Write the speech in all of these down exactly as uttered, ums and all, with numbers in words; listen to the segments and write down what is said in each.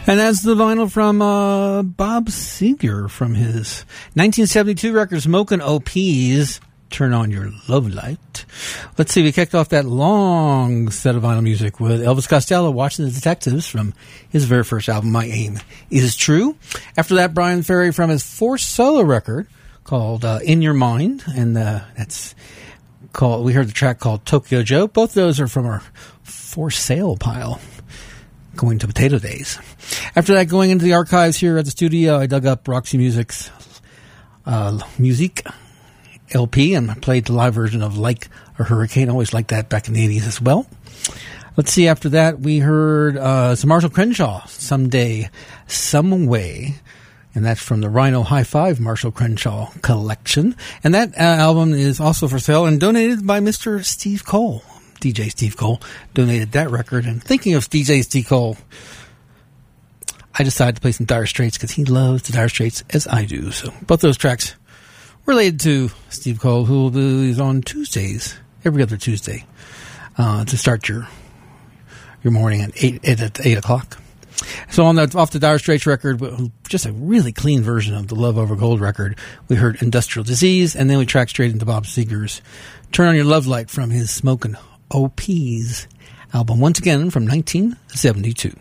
And that's the vinyl from uh, Bob Seger from his nineteen seventy-two record, Smokin' O Ps, Turn On Your Love Light. Let's see, we kicked off that long set of vinyl music with Elvis Costello, Watching the Detectives, from his very first album, My Aim Is True. After that, Brian Ferry from his fourth solo record called uh, In Your Mind, and uh, that's called, we heard the track called Tokyo Joe. Both those are from our for sale pile, going to Potato Days. After that, going into the archives here at the studio, I dug up Roxy Music's uh, music L P and played the live version of Like a Hurricane. Always liked that back in the eighties as well. Let's see, after that, we heard uh, some Marshall Crenshaw, Someday, Some Way. And that's from the Rhino High Five Marshall Crenshaw collection. And that uh, album is also for sale and donated by Mister Steve Cole. D J Steve Cole donated that record. And thinking of D J Steve Cole, I decided to play some Dire Straits because he loves the Dire Straits as I do. So both those tracks related to Steve Cole, who will be on Tuesdays, every other Tuesday, uh, to start your your morning at eight at eight o'clock. So on the off the Dire Straits record, just a really clean version of the Love Over Gold record, we heard Industrial Disease, and then we tracked straight into Bob Seger's Turn On Your Love Light from his Smokin' O Ps album, once again from nineteen seventy-two.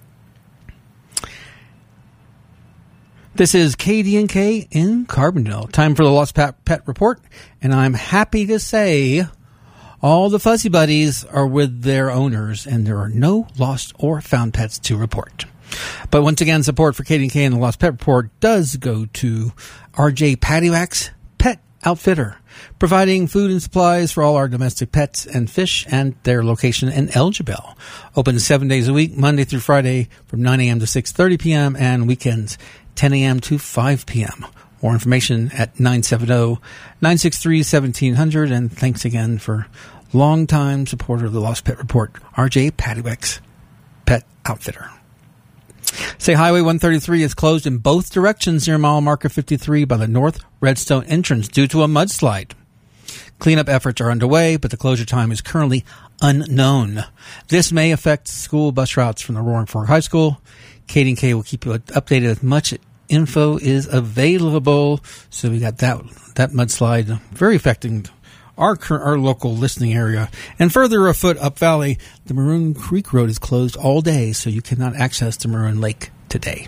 This is K D and K in Carbondale. Time for the Lost Pet, Pet Report, and I'm happy to say all the Fuzzy Buddies are with their owners, and there are no lost or found pets to report. But once again, support for K D and K and the Lost Pet Report does go to R J Paddywhack's Pet Outfitter, providing food and supplies for all our domestic pets and fish, and their location in Elgibel. Open seven days a week, Monday through Friday, from nine a.m. to six thirty p.m., and weekends ten a.m. to five p.m. More information at nine seven zero, nine six three, one seven zero zero. And thanks again for longtime supporter of the Lost Pet Report, R J Paddywhack's Pet Outfitter. Say Highway one thirty-three is closed in both directions near mile marker fifty-three by the North Redstone entrance due to a mudslide. Cleanup efforts are underway, but the closure time is currently unknown. This may affect school bus routes from the Roaring Fork High School. K D and K will keep you updated as much info is available. So we got that that mudslide very affecting our our local listening area. And further afoot up valley, the Maroon Creek Road is closed all day, so you cannot access the Maroon Lake today.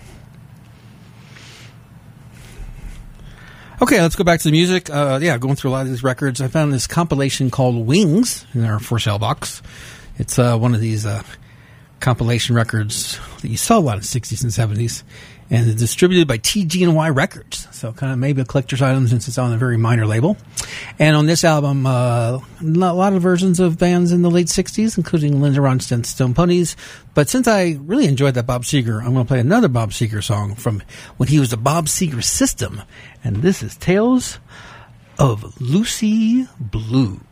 Okay, let's go back to the music. Uh, yeah, going through a lot of these records, I found this compilation called Wings in our for sale box. It's uh, one of these uh, compilation records that you saw a lot in the sixties and seventies, and it's distributed by T G and Y Records. So kind of maybe a collector's item since it's on a very minor label. And on this album, uh, a lot of versions of bands in the late sixties, including Linda Ronstadt's Stone Ponies. But since I really enjoyed that Bob Seger, I'm going to play another Bob Seger song from when he was the Bob Seger System. And this is Tales of Lucy Blue.